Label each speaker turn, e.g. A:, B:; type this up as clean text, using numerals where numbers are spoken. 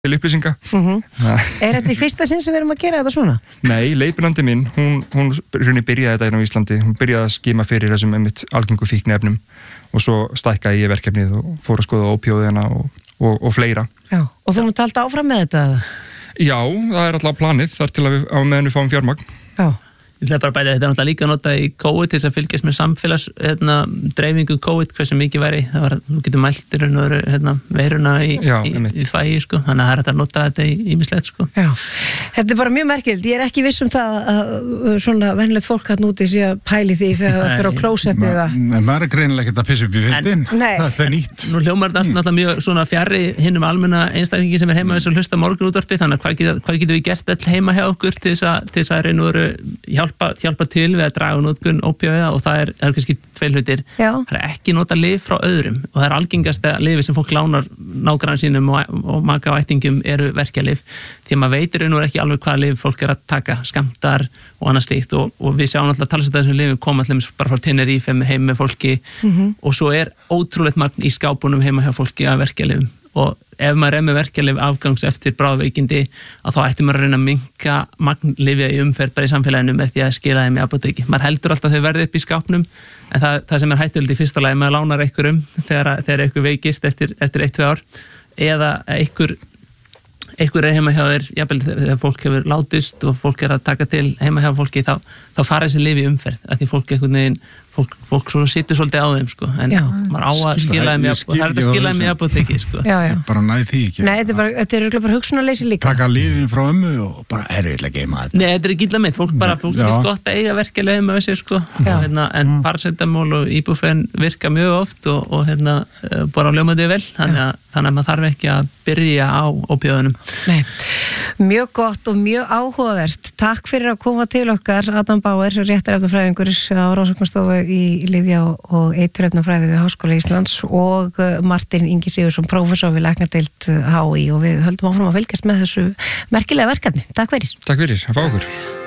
A: til upplýsinga.
B: Er þetta í fyrsta sinn sem við erum að gera þetta svona?
A: Nei, leiðbeinandi minn, hún byrjaði þetta á Íslandi, hún byrjaði að skima fyrir þessum einmitt algengu fíkniefnum og svo stækkaði ég verkefnið og fór að skoða ópíóðina og fleira.
B: Já, og þú mútt halda áfram með þetta?
A: Já, það er alltaf planið, þar til að meðan við fáum fjármagn.
B: Já.
C: Ég ætla bara að bæta, þetta er náttúrulega líka að nota í COVID til þess að fylgjast með samfélags dreifingu COVID, hversu mikið væri, það var, þú getur mælt í raun og veru veiruna í þvægi, sko, þannig að það er hægt að nota þetta í ýmislegt, sko.
B: Já, þetta er bara mjög merkilegt, ég er ekki viss það að svona venjulegt fólk hann úti sé að pæli því þegar það fyrir á klósetti eða...
D: Nei, maður er greinilega ekki að pissa upp í vindin, það er nýtt. Nú
C: hljómar þetta náttúrulega mjög svona fjarri hinum almenna einstaklingi sem er heima þess að hlusta morgunútvarpi, þannig að hvað getum við gert all heima hjá okkur til þess að raun og veru hjálpa til við að draga notkun ópíóíða og það er kannski tveir hlutir. Það er ekki nota lyf frá öðrum og það er algengasta lyfi sem fólk lánar nágrann sínum og maka og ættingum eru verkjalyf því að maður veitir nú ekki alveg hvaða lyf fólk er að taka, skammtar og annað slíkt og við sjáum alltaf talsett að þessum lyfum koma alltaf bara frá Tenerife heim með fólki og svo er ótrúlegt magn í skápunum heima hjá fólki að verkjalyfum og ef maður er með verkjalyf afgangs eftir bráðveikindi að þá ætti maður að reyna að minnka magnlyfja í umferð bara í samfélaginu með því að skila þeim í apóteki. Maður heldur alltaf þau verði upp í skápnum en það sem er hættulegt í fyrsta lagi maður lánar einhverjum þegar einhver veikist eftir 1-2 ár eða einhver er heima hjá þér, jafnvel þegar fólk hefur látist og fólk er að taka til heima hjá fólki þá fara þessi lyf í umferð að því fólk einhvern veginn fólk svona situr svolítið á þeim sko en maður á að skila þeim og það er að skila þeim í apóteki sko.
D: Bara næði því ekki.
B: Nei, þetta er bara hugsunarleysi líka.
D: Taka lyfin frá ömmu og bara erfitt að geima þetta.
C: Nei, þetta er ekki illa meint, fólk er gott að eiga verkjalyf heima við sér sko en paracetamol og ibuprofen virka mjög oft og bara ljómaði vel þannig að maður þarf ekki að byrja á ópíóðunum.
B: Nei, mjög gott og mjög áhugavert. Takk fyrir að koma til okkar, Adam Bauer, réttarefnafræðingur á Rannsóknarstofu í lyfja og eiturefnafræði við Háskóla Íslands og Martin Ingi Sigurðsson, prófessor við læknadeild HÍ og við höldum áfram að fylgjast með þessu merkilega verkefni. Takk fyrir.
A: Takk fyrir, að fá okkur.